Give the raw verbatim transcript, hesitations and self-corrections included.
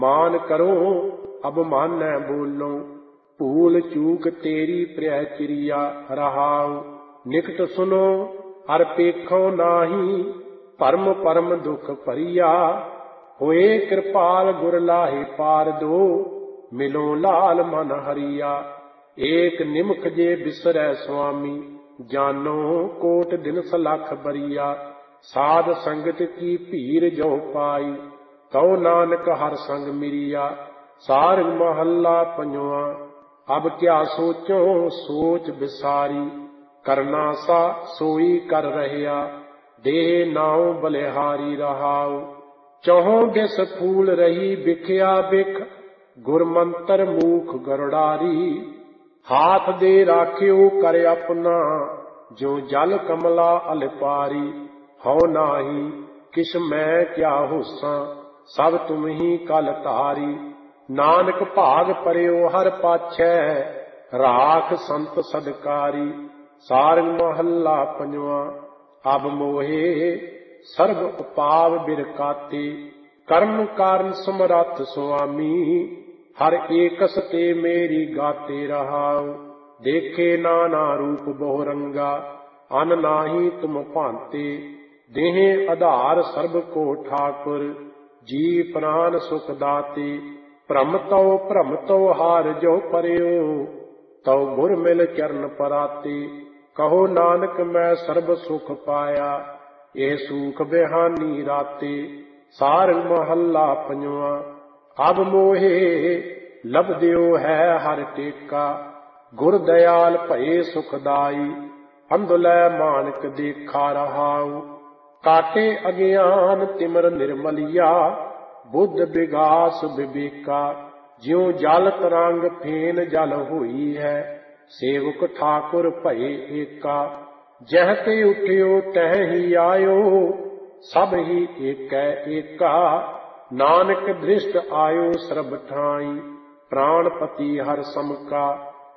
मान करो अब मानै बोलो, भूल चूक तेरी प्रिय चिरिया रहाओ। निकट सुनो अर पेखो नाही, परम परम दुख भरिया। होए कृपाल गुर लाहे पार दो, मिलो लाल मन हरिया। एक निमख जे बिसरै स्वामी, जानो कोट दिन सलख बरिया। साध संगत की भीर जो पाई, कहो नानक हर संग मिरिया। सारंग महला पंजवा। अब क्या सोचो सोच बिसारी, करना सा सोई कर रहया। देह नाव बलिहारी रहाओ, चौहों दिस फूल रही बिखया बिख। गुर मंत्र मूख गरुड़ारी, हाथ दे राख्यो कर अपना। जो जल कमला अलपारी, हौ नाही किस मैं क्या होसा। सब तुम ही कल तारी। नानक भाग परयो हर पाछै, राख संत सदकारी। सारंग महला पंजवा। अब मोहे सर्व उपाव बिरकाते, कर्म कारण समरथ स्वामी। हर एकस ते मेरी गाते रहाओ। देखे नाना रूप बहु रंगा, अन नाही तुम भांते। देहे आधार सर्ब को ठाकुर, जी प्राण सुख दाते। भ्रम तौ भ्रम तौ हार जो परयो, तौ गुर मिल चरण पराते। कहो नानक मैं सर्ब सुख पाया, ये सुख बिहानी राते। सारंग महला पंजवा। अब मोहे लभदियो है हर टेका, गुर दयाल भये सुखदाई। अंधुलै मानक देखा रहाऊ, काटे अज्ञान तिमर निर्मलिया। बुद्ध विगास विवेका, ज्यों जल तरंग फेन जल हुई है। सेवक ठाकुर भये एका, जह ते उठियो तह ही आयो। सब ही एकै एका, नानक दृष्ट आयो सर्ब ठाई। प्राणपति हर समका,